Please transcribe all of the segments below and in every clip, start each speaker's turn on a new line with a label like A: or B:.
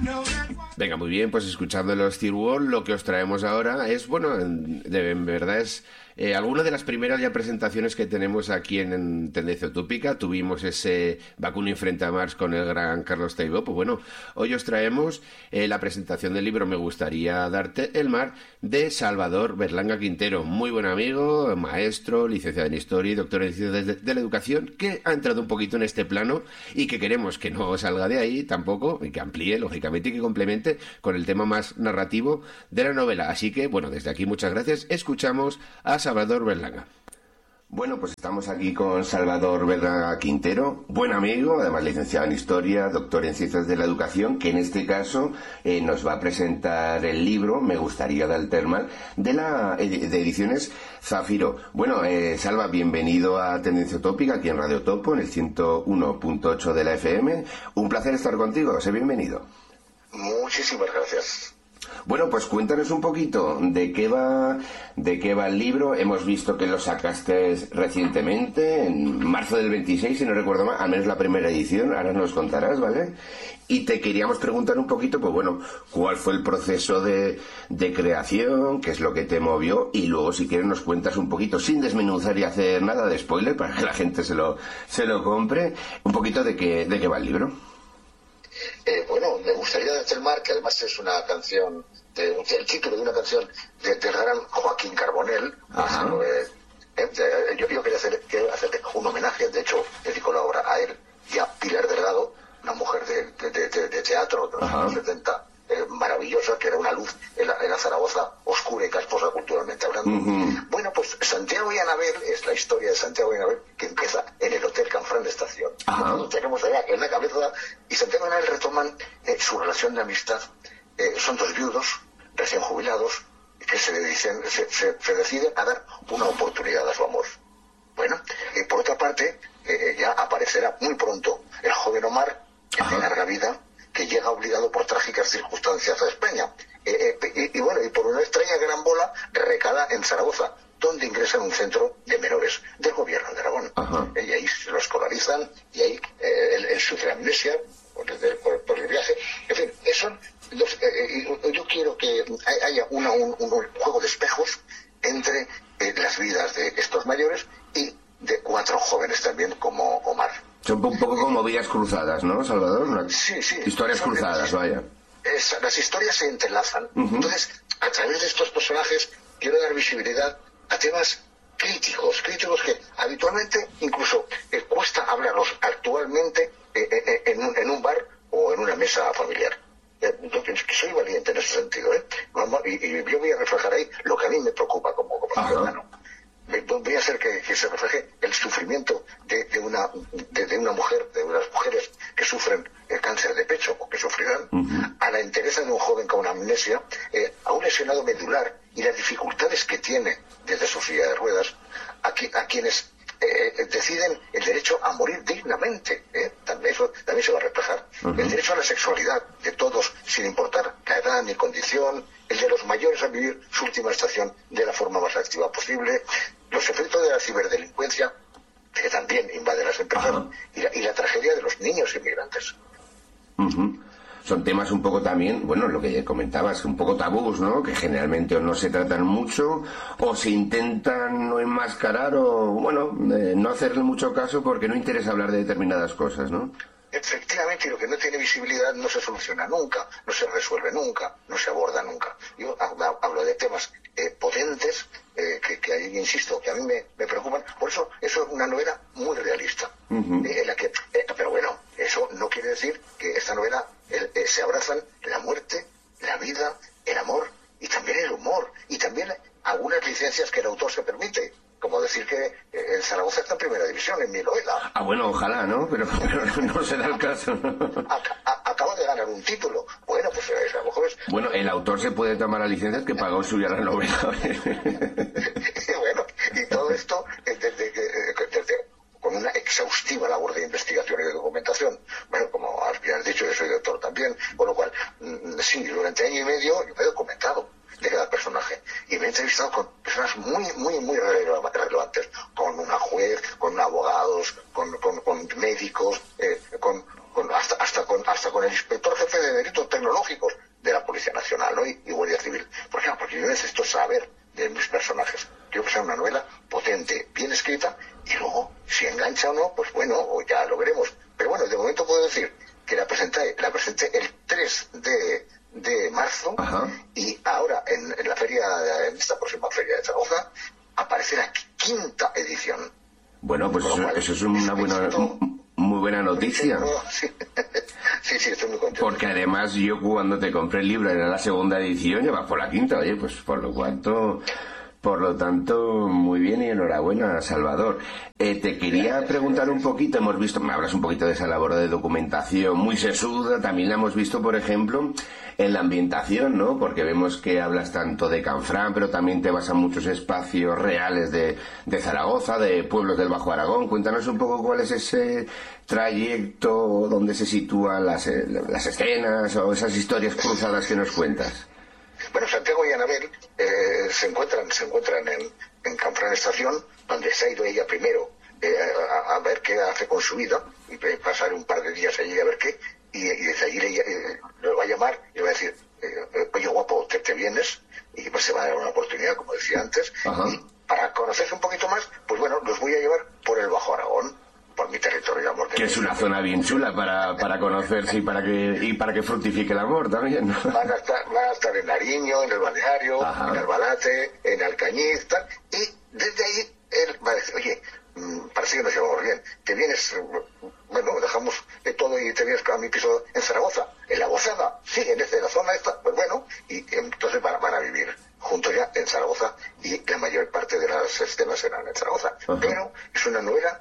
A: Venga, muy bien, pues escuchando los Steel Wall, lo que os traemos ahora es, bueno, en verdad es alguna de las primeras ya presentaciones que tenemos aquí en Tendencia Utópica. Tuvimos ese Bakunin frente a Marx con el gran Carlos Taibo. Pues bueno, hoy os traemos la presentación del libro Me gustaría darte el mar, de Salvador Berlanga Quintero, muy buen amigo, maestro, licenciado en Historia y doctor en Ciencias de la Educación, que ha entrado un poquito en este plano y que queremos que no salga de ahí tampoco, y que amplíe, lógicamente, y que complemente con el tema más narrativo de la novela. Así que, bueno, desde aquí muchas gracias. Escuchamos a Salvador Berlanga. Bueno, pues estamos aquí con Salvador Berlanga Quintero, buen amigo, además licenciado en Historia, doctor en Ciencias de la Educación, que en este caso nos va a presentar el libro Me gustaría darte el mar, de Ediciones Zafiro. Bueno, Salva, bienvenido a Tendencia Utópica, aquí en Radio Topo, en el 101.8 de la FM. Un placer estar contigo, sé bienvenido.
B: Muchísimas gracias.
A: Bueno, pues cuéntanos un poquito de qué va el libro. Hemos visto que lo sacaste recientemente, en marzo del 26, si no recuerdo mal, al menos la primera edición, ahora nos contarás, ¿vale? Y te queríamos preguntar un poquito, pues bueno, cuál fue el proceso de creación, qué es lo que te movió, y luego si quieres nos cuentas un poquito, sin desmenuzar y hacer nada de spoiler, para que la gente se lo compre, un poquito de qué va el libro.
B: Bueno, Me gustaría darte el mar, que además es una canción, el título de una canción del gran Joaquín Carbonell. Yo quería hacerte un homenaje, de hecho dedico la obra a él y a Pilar Delgado, una mujer de teatro de los años 70, maravillosa, que era una luz en la Zaragoza oscura y casposa culturalmente hablando. Bueno, pues Santiago y Anabel es la historia de Santiago y Anabel, que empieza en el Hotel Canfrán de Estación. Nosotros tenemos allá en la cabeza, y Santiago y Anabel retoman su relación de amistad. Son dos viudos recién jubilados que se deciden a dar una oportunidad a su amor. Bueno, y por otra parte, ya aparecerá muy pronto el joven Omar, de larga vida, que llega obligado por trágicas circunstancias a España. Y por una extraña gran bola recala en Zaragoza, donde ingresa en un centro de menores del gobierno de Aragón. Y ahí lo escolarizan, y ahí él sufre amnesia por el viaje. En fin, yo quiero que haya un juego de espejos entre las vidas de estos mayores y de cuatro jóvenes también como Omar.
A: Son un poco como vidas cruzadas, ¿no, Salvador?
B: Sí.
A: Historias cruzadas, vaya.
B: Las historias se entrelazan. Entonces, a través de estos personajes, quiero dar visibilidad a temas críticos que habitualmente incluso cuesta hablarlos actualmente en un bar o en una mesa familiar. Yo soy valiente en ese sentido, y yo voy a reflejar ahí lo que a mí me preocupa como ciudadano. Voy a hacer que se refleje el sufrimiento de una mujer, de unas mujeres que sufren el cáncer de pecho o que sufrirán, a la entereza de un joven con amnesia, a un lesionado medular y las dificultades que tiene desde su silla de ruedas, a quienes deciden el derecho a morir dignamente. También se va a reflejar. El derecho a la sexualidad de todos, sin importar la edad ni condición, el de los mayores a vivir su última estación de la forma más activa posible, los efectos de la ciberdelincuencia, que también invade las empresas, y la tragedia de los niños inmigrantes.
A: Son temas un poco también, bueno, lo que comentabas, un poco tabús, ¿no? Que generalmente o no se tratan mucho, o se intentan no enmascarar, o, bueno, no hacerle mucho caso porque no interesa hablar de determinadas cosas, ¿no?
B: Efectivamente, y lo que no tiene visibilidad no se soluciona nunca, no se resuelve nunca, no se aborda nunca. Yo hablo de temas potentes, que ahí insisto, que a mí me preocupan. Por eso es una novela muy realista, en la que, pero bueno, eso no quiere decir que esta novela se abrazan la muerte, la vida, el amor y también el humor, y también algunas licencias que el autor se permite, como decir que el Zaragoza está en primera división, en Miloela.
A: Bueno, ojalá, ¿no? Pero no se da el caso.
B: Acaba de ganar un título. Bueno, pues a lo mejor es...
A: Bueno, el autor se puede tomar las licencias que pagó suya la novela.
B: Bueno, y todo esto desde con una exhaustiva labor de investigación y de documentación. Bueno, como has bien dicho, yo soy doctor también, con lo cual, sí, durante año y medio yo me he documentado de cada personaje y me he entrevistado con personas muy relevantes, con una juez, con abogados, con médicos, hasta con el inspector jefe de delitos tecnológicos de la Policía Nacional, ¿no? y Guardia Civil. ¿Por qué? Porque yo necesito saber de mis personajes. Quiero que sea una novela potente, bien escrita, y luego, si engancha o no, pues bueno, o ya lo veremos. Pero bueno, de momento puedo decir que la presenté el 3 de marzo.
A: Ajá.
B: Y ahora en la feria, en esta próxima feria de Zaragoza, aparece la 5ª edición.
A: Bueno, pues eso es una muy buena noticia.
B: Sí, estoy muy contento.
A: Porque además yo cuando te compré el libro era la 2ª edición, ya vas por la 5ª, oye, pues por lo tanto, muy bien y enhorabuena, Salvador. Te quería preguntar un poquito, me hablas un poquito de esa labor de documentación muy sesuda, también la hemos visto, por ejemplo, en la ambientación, ¿no? Porque vemos que hablas tanto de Canfrán, pero también te vas a muchos espacios reales de Zaragoza, de pueblos del Bajo Aragón. Cuéntanos un poco cuál es ese trayecto donde se sitúan las escenas o esas historias cruzadas que nos cuentas.
B: Bueno, Santiago y Anabel se encuentran en Canfrán Estación, donde se ha ido ella primero a ver qué hace con su vida, y pasar un par de días allí a ver qué, y desde allí le va a llamar y le va a decir, oye guapo, te vienes, y pues se va a dar una oportunidad, como decía antes.
A: Ajá.
B: Y para conocerse un poquito más, pues bueno, los voy a llevar por el Bajo Aragón, por mi territorio de amor.
A: Que es una zona bien chula para conocerse y para que fructifique el amor también, ¿no?
B: Van a estar en Nariño, en el Balneario,
A: Ajá.
B: en Albalate, en Alcañiz, tal, y desde ahí él va a decir, oye, parece que nos llevamos bien, te vienes, bueno, dejamos todo y te vienes a mi piso en Zaragoza, en La Bozada, sí, en la zona esta, pues bueno, y entonces van a vivir juntos ya en Zaragoza, y la mayor parte de las escenas serán en Zaragoza. Ajá. Pero es una novela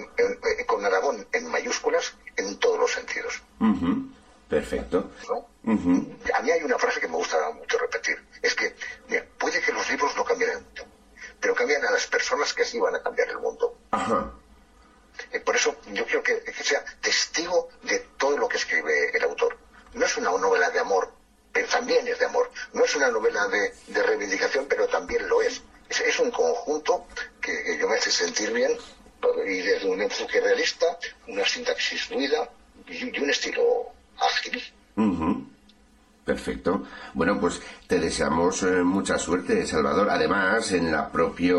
B: con Aragón en mayúsculas en todos los sentidos.
A: Uh-huh. Perfecto.
B: ¿No?
A: Uh-huh.
B: A mí hay una frase que me gusta mucho repetir, es que, mira, puede que los libros no cambien el mundo, pero cambian a las personas que sí van a cambiar el mundo.
A: Ajá.
B: Por eso yo quiero que sea testigo de todo lo que escribe el autor. No es una novela de amor, pero también es de amor. No es una novela de reivindicación, pero también lo es. Es un conjunto que yo me hace sentir bien, y desde un enfoque realista, una sintaxis fluida y un estilo ágil.
A: Uh-huh. Perfecto. Bueno, pues te deseamos mucha suerte, Salvador. Además, en la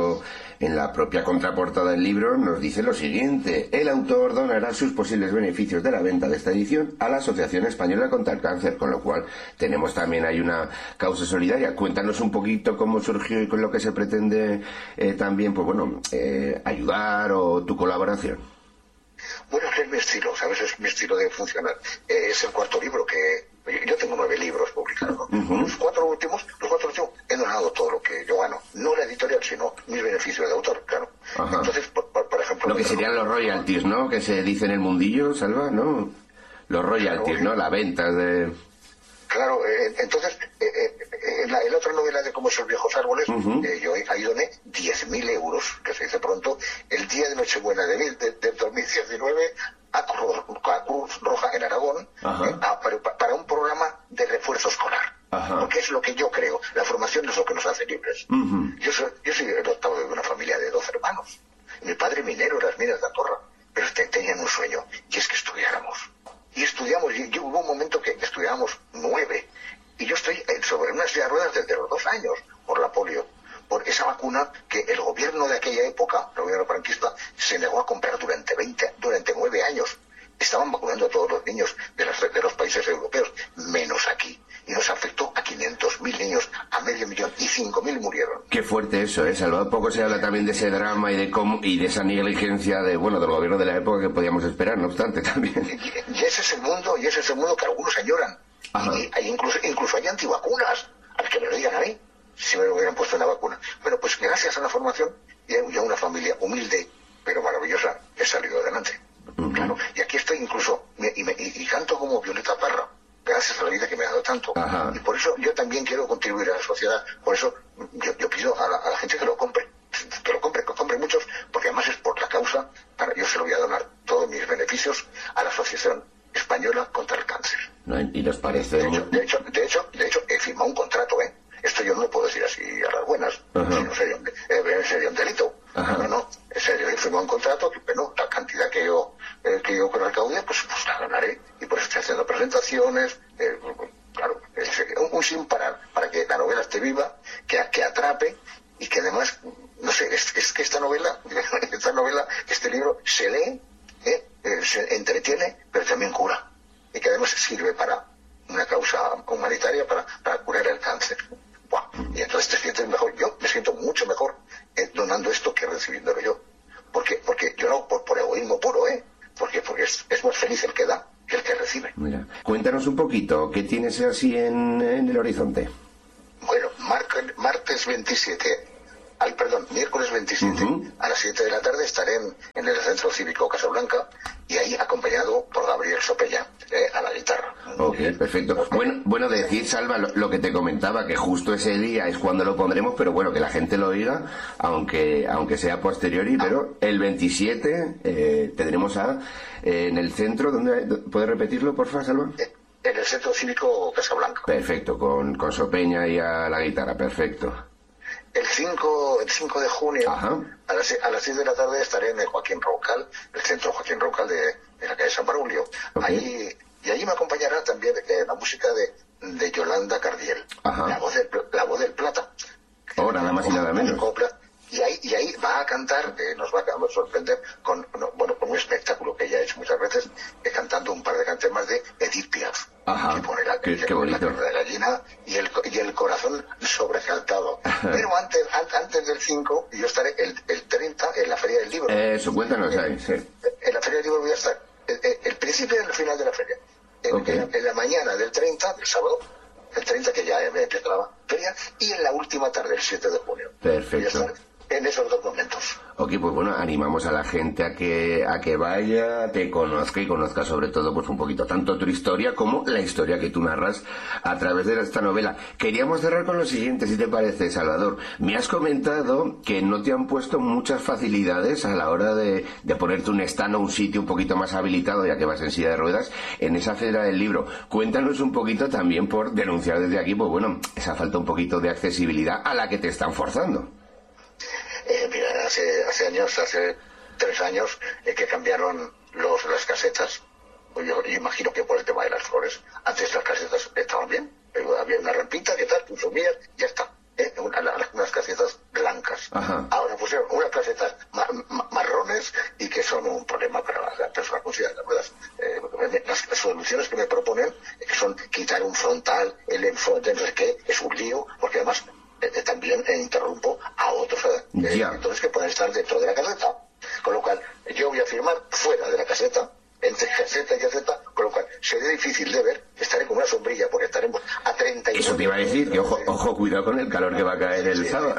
A: propia contraportada del libro nos dice lo siguiente: el autor donará sus posibles beneficios de la venta de esta edición a la Asociación Española contra el Cáncer, con lo cual tenemos también ahí una causa solidaria. Cuéntanos un poquito cómo surgió y con lo que se pretende también, pues bueno, ayudar o tu colaboración.
B: Bueno, es mi estilo, ¿sabes? Es mi estilo de funcionar. Es el 4º libro que... Yo tengo 9 libros publicados. Uh-huh. Los cuatro últimos he donado todo lo que yo gano. No la editorial, sino mis beneficios de autor, claro.
A: Ajá.
B: Entonces, por ejemplo...
A: Lo que serían los royalties, ¿no? Que se dice en el mundillo, Salva, ¿no? Los royalties, claro, ¿no? La venta de...
B: Claro, entonces, en la otra novela de Cómo son viejos árboles, uh-huh, yo ahí doné 10.000 euros, que se dice pronto, el día de Nochebuena de 2019 a Cruz Roja en Aragón, para un programa de refuerzo escolar. Ajá. Porque es lo que yo creo. La formación es lo que nos hace libres. Uh-huh. Yo soy el octavo de una familia de 12 hermanos. Mi padre minero en las minas de Andorra, pero tenían un sueño, y es que estudiáramos. Y estudiamos, y hubo un momento que estudiábamos 9, y yo estoy sobre una silla de ruedas desde los 2 años, por la polio, por esa vacuna que el gobierno de aquella época, el gobierno franquista, se negó a comprar durante 9 años. Estaban vacunando a todos los niños de los países europeos, menos aquí. Y nos afectó a 500.000 niños, a 500.000, y 5.000 murieron.
A: Qué fuerte eso, ¿eh, Salvador? Poco se habla también de ese drama y de esa negligencia del gobierno de la época que podíamos esperar, no obstante, también.
B: Y ese es el mundo que algunos añoran. Ajá. Y hay incluso hay antivacunas, al que me lo digan a mí, si me lo hubieran puesto en la vacuna. Bueno, pues gracias a la formación y a una familia humilde, pero maravillosa, he salido adelante. Uh-huh. Claro, y aquí estoy incluso, y canto como Violeta Parra, gracias a la vida que me ha dado tanto. Ajá. Y por eso yo también quiero contribuir a la sociedad. Por eso yo pido a la gente que lo compre muchos, porque además es por la causa. Yo se lo voy a donar todos mis beneficios a la Asociación Española contra el Cáncer.
A: No, y nos parece...
B: De hecho, he firmado un contrato, ¿eh? Esto yo no lo puedo decir así a las buenas, sino sería un delito. No, en serio, he firmado un contrato que, bueno, la cantidad que yo recaude, pues la ganaré, y por eso estoy haciendo presentaciones, un sin parar para que la novela esté viva, que atrape y que además, no sé, es que esta novela, este libro se lee, se entretiene, pero también cura. Y que además sirve para una causa humanitaria, para curar el cáncer. ¡Buah! Y entonces te sientes mejor. Yo me siento mucho mejor donando esto que recibiéndolo yo. Porque yo no por egoísmo puro, porque es más feliz el que da que el que recibe.
A: Mira, cuéntanos un poquito, ¿qué tienes así en el horizonte?
B: Bueno, miércoles 27, a las 7 de la tarde estaré en el Centro Cívico Casablanca y ahí acompañado por Gabriel Sopella a la guitarra.
A: Ok, perfecto. Bueno, decir, Salva, lo que te comentaba, que justo ese día es cuando lo pondremos, pero bueno, que la gente lo oiga, aunque sea posteriori, pero el 27 tendremos en el centro, ¿puedes repetirlo, por favor, Salva?
B: En el Centro Cívico Casablanca.
A: Perfecto, con Sopeña y a la guitarra, perfecto.
B: El 5 de junio, a las 6 de la tarde, estaré en el Centro Joaquín Roncal de la calle San Braulio. Okay. Y allí me acompañará también la música de Yolanda Cardiel, la voz del Plata.
A: Nada más y nada menos.
B: Y ahí va a cantar, nos va a sorprender con un espectáculo que ella ha hecho muchas veces, cantando un par de canciones más de Edith Piaf.
A: Ajá, qué bonito.
B: La carne de gallina y el corazón sobresaltado. Pero antes del 5, yo estaré el 30 en la Feria del Libro.
A: Eso, cuéntanos ahí, sí.
B: En la Feria del Libro voy a estar el principio y el final de la feria. En la mañana del 30, del sábado, el 30 que ya me empieza la feria, y en la última tarde, el 7 de junio.
A: Perfecto.
B: En esos dos momentos.
A: Ok, pues bueno, animamos a la gente a que vaya, te conozca y conozca sobre todo pues un poquito tanto tu historia como la historia que tú narras a través de esta novela. Queríamos cerrar con lo siguiente, si te parece, Salvador. Me has comentado que no te han puesto muchas facilidades a la hora de ponerte un stand o un sitio un poquito más habilitado, ya que vas en silla de ruedas, en esa Feria del Libro. Cuéntanos un poquito también por denunciar desde aquí, pues bueno, esa falta un poquito de accesibilidad a la que te están forzando.
B: Mira, hace 3 años que cambiaron las casetas. Yo imagino que por el tema de las flores. Antes las casetas estaban bien, había una rampita, ¿qué tal? Tú subías, ya está. Unas casetas blancas.
A: Ajá.
B: Ahora pusieron unas casetas marrones y que son un problema para las personas con silla de ruedas. Las soluciones que me proponen, que son quitar un frontal, el enfrente, no sé qué, es un lío, porque además también interrumpo a otros lectores que pueden estar dentro de la caseta. Con lo cual, yo voy a firmar fuera de la caseta, entre caseta y caseta, con lo cual sería difícil de ver, estaré con una sombrilla porque estaremos a 30.
A: Eso te iba a decir, que ojo, cuidado con el calor que va a caer el sábado.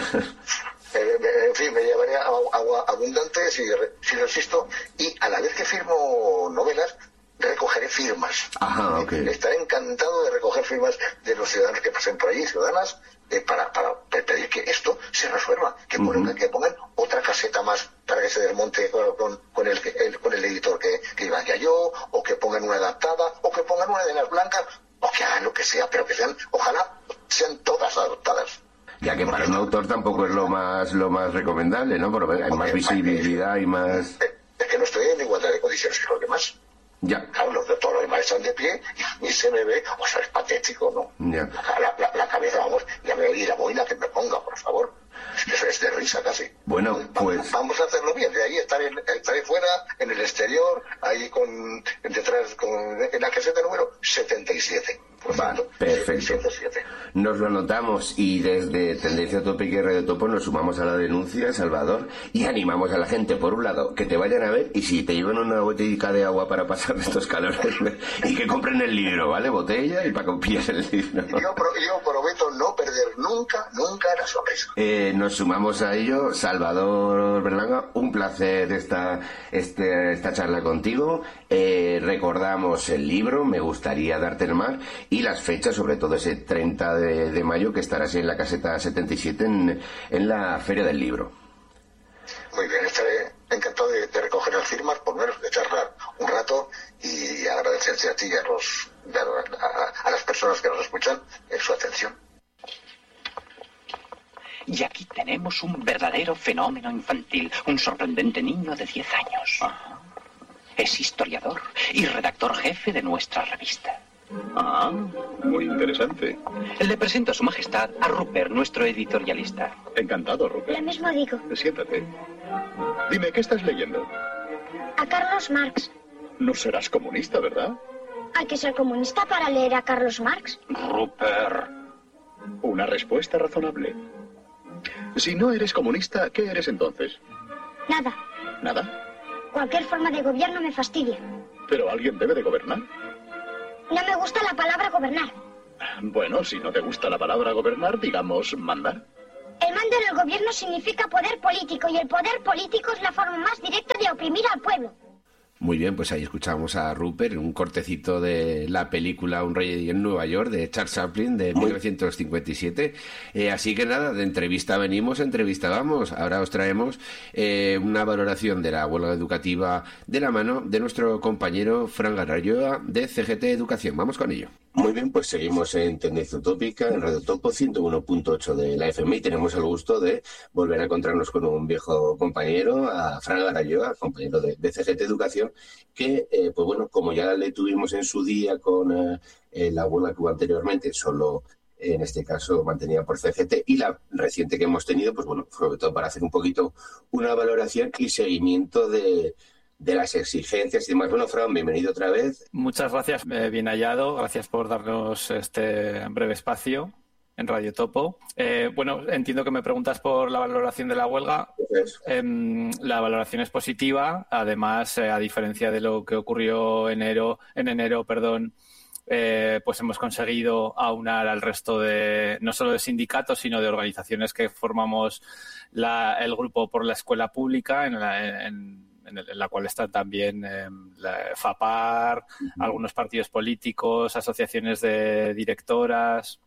B: En fin, me llevaré agua abundante si resisto, y a la vez que firmo novelas, recogeré firmas.
A: Ajá, okay.
B: Estaré encantado de recoger firmas de los ciudadanos que pasen por allí, ciudadanas, para pedir que esto se resuelva, que pongan otra caseta más para que se desmonte con el editor que iba ya yo, o que pongan una adaptada, o que pongan una de las blancas, o que hagan lo que sea, pero que ojalá sean todas adaptadas.
A: Ya que para un autor tampoco es lo más recomendable, ¿no? Porque hay más visibilidad y más...
B: Es que no estoy en igualdad de condiciones que los demás.
A: Ya.
B: Claro, todos los demás están de pie y se me ve, o sea, es patético, ¿no?
A: Ya.
B: La cabeza, vamos, ya me oí la boina que me ponga, por favor. Es que eso es de risa casi.
A: Bueno, pues...
B: Vamos a hacerlo bien, de ahí estaré fuera, en el exterior, ahí detrás, en la caseta número 77.
A: Vale, perfecto. 107. Nos lo anotamos y desde Tendencia Tópica y Radio Topo nos sumamos a la denuncia, Salvador, y animamos a la gente, por un lado, que te vayan a ver y si te llevan una botellita de agua para pasar estos calores y que compren el libro, ¿vale? Botella y para que pilles el libro.
B: Yo prometo no perder nunca la sonrisa.
A: Nos sumamos a ello. Salvador Berlanga, un placer esta charla contigo. Recordamos el libro, Me gustaría darte el mar, y las fechas, sobre todo ese 30 de mayo, que estarás en la caseta 77 en la Feria del Libro.
B: Muy bien, estaré encantado de recoger las firmas, por lo menos de charlar un rato, y agradecerte a ti y a las personas que nos escuchan su atención.
C: Y aquí tenemos un verdadero fenómeno infantil, un sorprendente niño de 10 años. Es historiador y redactor jefe de nuestra revista.
D: Ah, muy interesante.
C: Le presento a Su Majestad a Rupert, nuestro editorialista.
D: Encantado, Rupert.
E: Lo mismo digo.
D: Siéntate. Dime, ¿qué estás leyendo?
E: A Carlos Marx.
D: No serás comunista, ¿verdad?
E: Hay que ser comunista para leer a Carlos Marx.
C: Rupert.
D: Una respuesta razonable. Si no eres comunista, ¿qué eres entonces?
E: Nada.
D: ¿Nada?
E: Cualquier forma de gobierno me fastidia.
D: Pero alguien debe de gobernar.
E: No me gusta la palabra gobernar.
D: Bueno, si no te gusta la palabra gobernar, digamos mandar.
E: El mando en el gobierno significa poder político y el poder político es la forma más directa de oprimir al pueblo.
A: Muy bien, pues ahí escuchamos a Rupert en un cortecito de la película Un rey en Nueva York de Charles Chaplin de 1957. Así que nada, de entrevista venimos, entrevista vamos. Ahora os traemos una valoración de la huelga educativa de la mano de nuestro compañero Fran Garrayoa de CGT Educación. Vamos con ello.
F: Muy bien, pues seguimos en Tendencia Utópica, en Radio Topo 101.8 de la FM y tenemos el gusto de volver a encontrarnos con un viejo compañero, a Fran Garrayoa, compañero de CGT Educación, que, pues bueno, como ya le tuvimos en su día con la huelga que hubo anteriormente, solo en este caso mantenida por CGT, y la reciente que hemos tenido, pues bueno, sobre todo para hacer un poquito una valoración y seguimiento de las exigencias y demás. Bueno, Fran, bienvenido otra vez.
G: Muchas gracias, bien hallado. Gracias por darnos este breve espacio en Radio Topo. Bueno, entiendo que me preguntas por la valoración de la huelga. La valoración es positiva. Además, a diferencia de lo que ocurrió en enero, pues hemos conseguido aunar al resto de, no solo de sindicatos, sino de organizaciones que formamos el grupo por la escuela pública, en la cual están también la FAPAR, algunos partidos políticos, asociaciones de directoras,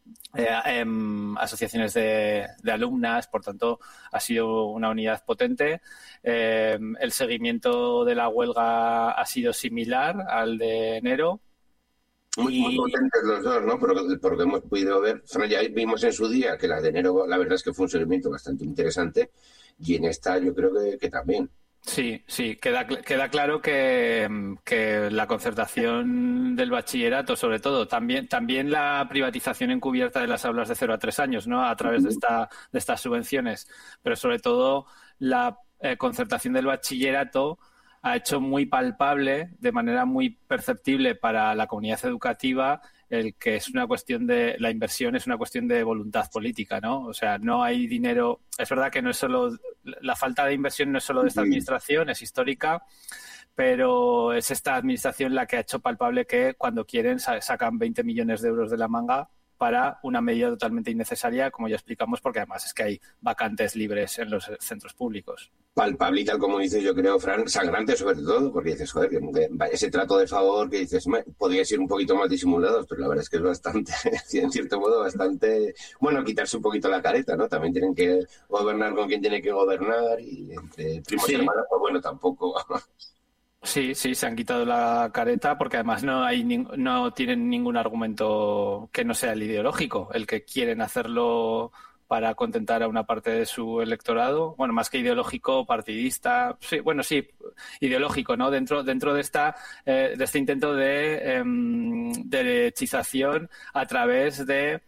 G: asociaciones de alumnas. Por tanto, ha sido una unidad potente. El seguimiento de la huelga ha sido similar al de enero.
F: Muy potentes los dos, ¿no? Porque hemos podido ver, ya vimos en su día que la de enero, la verdad es que fue un seguimiento bastante interesante, y en esta yo creo que también.
G: Sí, queda claro que la concertación del bachillerato, sobre todo, también la privatización encubierta de las aulas de 0 a 3 años, ¿no? A través de estas subvenciones, pero sobre todo la concertación del bachillerato ha hecho muy palpable, de manera muy perceptible para la comunidad educativa, el que es una cuestión de la inversión, es una cuestión de voluntad política, ¿no? O sea, no hay dinero. Es verdad que no es solo la falta de inversión, no es solo de esta administración, es histórica, pero es esta administración la que ha hecho palpable que cuando quieren sacan 20 millones de euros de la manga para una medida totalmente innecesaria, como ya explicamos, porque además es que hay vacantes libres en los centros públicos.
F: Palpable y tal como dices, yo creo, Fran, sangrante sobre todo, porque dices, joder, ese trato de favor que dices, podría ser un poquito más disimulado, pero la verdad es que es bastante, en cierto modo, bastante, bueno, quitarse un poquito la careta, ¿no? También tienen que gobernar con quien tiene que gobernar y entre primos y hermanos, pues bueno, tampoco.
G: Sí, se han quitado la careta porque además no tienen ningún argumento que no sea el ideológico, el que quieren hacerlo para contentar a una parte de su electorado. Bueno, más que ideológico, partidista. Sí, bueno, sí, ideológico, ¿no? Dentro de este intento de derechización a través de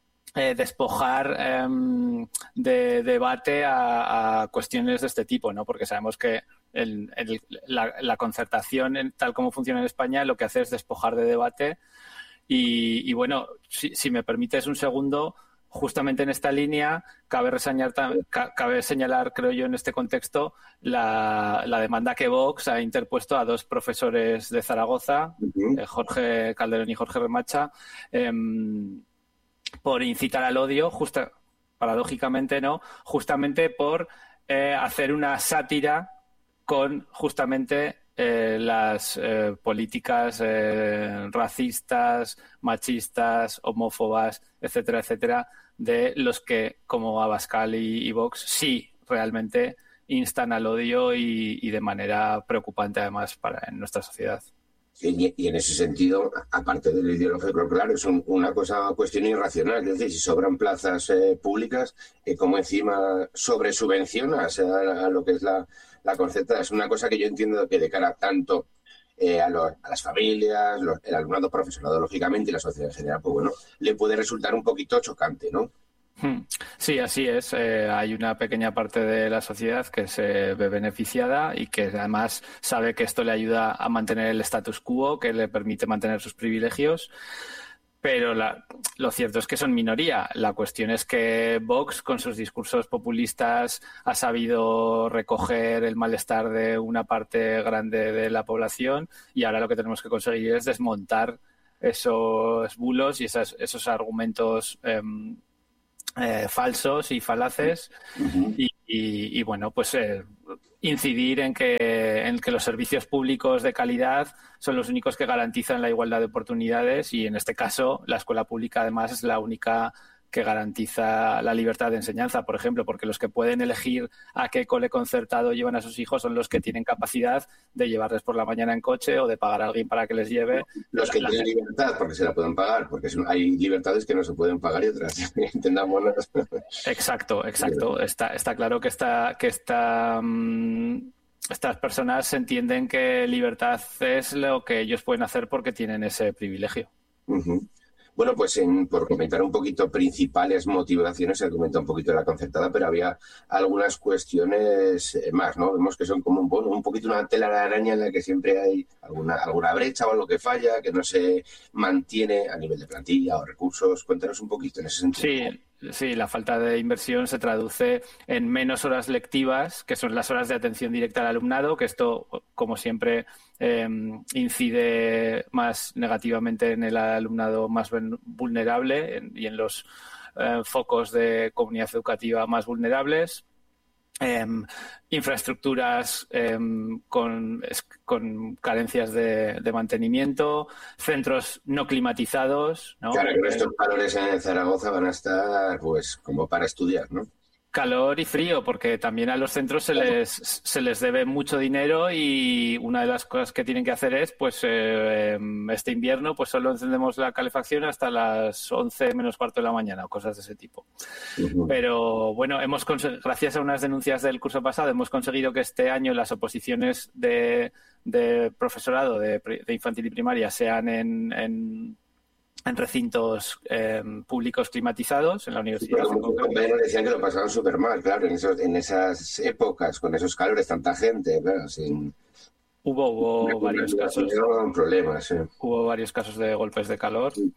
G: despojar de debate a cuestiones de este tipo, ¿no? Porque sabemos que la concertación, tal como funciona en España, lo que hace es despojar de debate. Y bueno, si me permites un segundo, justamente en esta línea cabe señalar, creo yo, en este contexto, la demanda que Vox ha interpuesto a dos profesores de Zaragoza, Jorge Calderón y Jorge Remacha, por incitar al odio, paradójicamente, ¿no? Justamente por hacer una sátira con justamente las políticas racistas, machistas, homófobas, etcétera, etcétera, de los que, como Abascal y Vox, sí realmente instan al odio y de manera preocupante, además, en nuestra sociedad.
F: Y en ese sentido, aparte del ideológico, claro, es una cuestión irracional. Es decir, si sobran plazas públicas, como encima sobresubvencionas a lo que es la concertada. Es una cosa que yo entiendo que de cara tanto a las familias, el alumnado, profesorado, lógicamente, y la sociedad en general, pues bueno, le puede resultar un poquito chocante, ¿no?
G: Sí, así es. Hay una pequeña parte de la sociedad que se ve beneficiada y que además sabe que esto le ayuda a mantener el status quo, que le permite mantener sus privilegios. Pero lo cierto es que son minoría. La cuestión es que Vox, con sus discursos populistas, ha sabido recoger el malestar de una parte grande de la población y ahora lo que tenemos que conseguir es desmontar esos bulos y esos argumentos falsos y falaces y bueno, pues incidir en que los servicios públicos de calidad son los únicos que garantizan la igualdad de oportunidades y en este caso la escuela pública además es la única que garantiza la libertad de enseñanza, por ejemplo, porque los que pueden elegir a qué cole concertado llevan a sus hijos son los que tienen capacidad de llevarles por la mañana en coche o de pagar a alguien para que les lleve.
F: Los que tienen libertad porque se la pueden pagar, porque hay libertades que no se pueden pagar y otras, entendámonos.
G: Exacto. Está claro que estas personas entienden que libertad es lo que ellos pueden hacer porque tienen ese privilegio.
F: Uh-huh. Bueno, pues por comentar un poquito principales motivaciones, se ha comentado un poquito de la concertada, pero había algunas cuestiones más, ¿no? Vemos que son como un poquito una tela de araña en la que siempre hay alguna brecha o algo que falla, que no se mantiene a nivel de plantilla o recursos. Cuéntanos un poquito en ese sentido.
G: Sí, la falta de inversión se traduce en menos horas lectivas, que son las horas de atención directa al alumnado, que esto, como siempre, incide más negativamente en el alumnado más vulnerable y en los focos de comunidad educativa más vulnerables. Infraestructuras con carencias de mantenimiento, centros no climatizados, ¿no?
F: Claro, que estos calores en Zaragoza van a estar pues como para estudiar, ¿no?
G: Calor y frío, porque también a los centros se les debe mucho dinero y una de las cosas que tienen que hacer es, pues este invierno, pues solo encendemos la calefacción hasta las 11 menos cuarto de la mañana o cosas de ese tipo. Uh-huh. Pero bueno, gracias a unas denuncias del curso pasado, hemos conseguido que este año las oposiciones de profesorado de infantil y primaria sean en recintos públicos climatizados en la universidad.
F: Sí, como decían que lo pasaban súper mal, claro, en esas épocas, con esos calores, tanta gente, claro, sin...
G: Hubo varios casos.
F: Problemas,
G: Hubo varios casos de golpes de calor. Sí.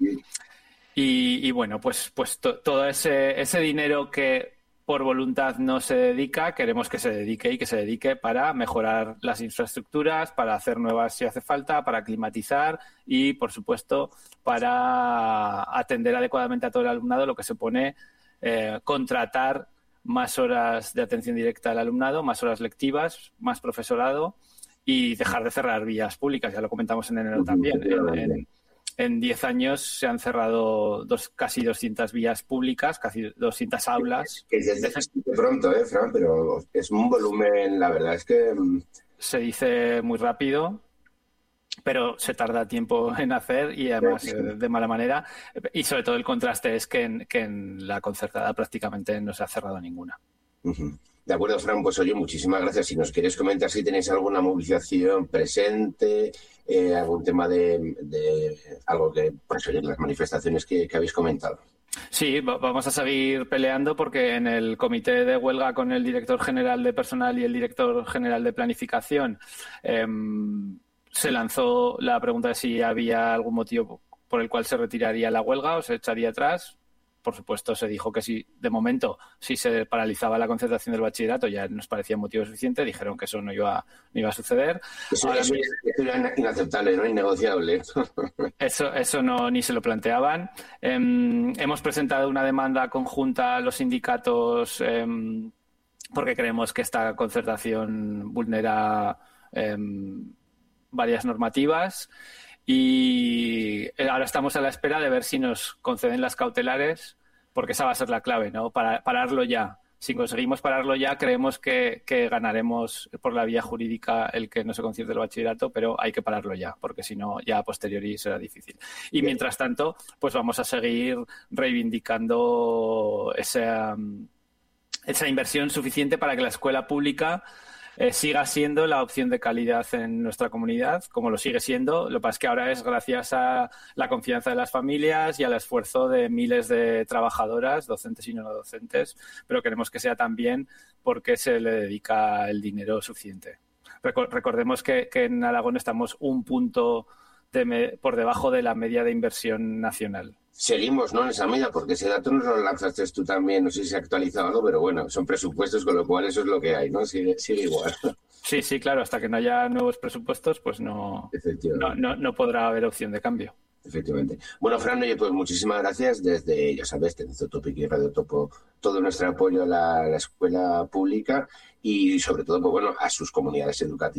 G: Y bueno, pues todo ese dinero que por voluntad no se dedica, queremos que se dedique para mejorar las infraestructuras, para hacer nuevas si hace falta, para climatizar y, por supuesto, para atender adecuadamente a todo el alumnado, lo que supone contratar más horas de atención directa al alumnado, más horas lectivas, más profesorado y dejar de cerrar vías públicas. Ya lo comentamos en enero también. En 10 años se han cerrado casi 200 vías públicas, casi 200 aulas.
F: Que es de pronto, Fran, pero es un volumen, la verdad es que...
G: Se dice muy rápido, pero se tarda tiempo en hacer y además de mala manera. Y sobre todo el contraste es que en la concertada prácticamente no se ha cerrado ninguna.
F: Uh-huh. De acuerdo, Fran, pues oye, muchísimas gracias. Si nos quieres comentar si tenéis alguna movilización presente, algún tema de algo que, pues oye, las manifestaciones que habéis comentado.
G: Sí, vamos a seguir peleando porque en el comité de huelga con el director general de personal y el director general de planificación se lanzó la pregunta de si había algún motivo por el cual se retiraría la huelga o se echaría atrás. Por supuesto, se dijo que sí, de momento, si se paralizaba la concertación del bachillerato ya nos parecía motivo suficiente, dijeron que eso no iba a suceder.
F: Eso era inaceptable, ¿no? Innegociable.
G: Eso no, ni se lo planteaban. Hemos presentado una demanda conjunta a los sindicatos porque creemos que esta concertación vulnera varias normativas. Y ahora estamos a la espera de ver si nos conceden las cautelares, porque esa va a ser la clave, ¿no? Pararlo ya. Si conseguimos pararlo ya, creemos que ganaremos por la vía jurídica el que no se concierte el bachillerato, pero hay que pararlo ya, porque si no, ya a posteriori será difícil. Y mientras tanto, pues vamos a seguir reivindicando esa inversión suficiente para que la escuela pública siga siendo la opción de calidad en nuestra comunidad, como lo sigue siendo. Lo que pasa es que ahora es gracias a la confianza de las familias y al esfuerzo de miles de trabajadoras, docentes y no docentes, pero queremos que sea también porque se le dedica el dinero suficiente. Recordemos que en Aragón estamos un punto por debajo de la media de inversión nacional.
F: Seguimos, ¿no?, en esa media, porque ese dato nos lo lanzaste tú también, no sé si se ha actualizado algo, pero bueno, son presupuestos, con lo cual eso es lo que hay, ¿no? Sigue igual.
G: Sí, claro, hasta que no haya nuevos presupuestos, pues no podrá haber opción de cambio.
F: Efectivamente. Bueno, Fran, oye, pues muchísimas gracias. Desde, ya sabes, Tendencia Utópica y Radio Topo, todo nuestro apoyo a la escuela pública y sobre todo, pues bueno, a sus comunidades educativas.